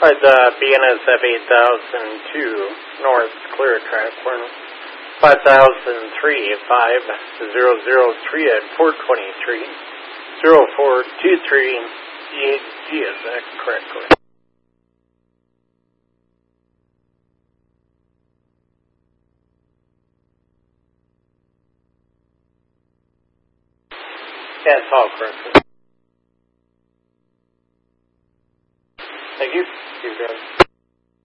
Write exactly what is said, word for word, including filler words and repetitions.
Alright, the B N S F eight thousand two North Clear Track one. five thousand three, five zero zero three at four twenty-three, zero four two three, D H G, is that correctly? That's all correct.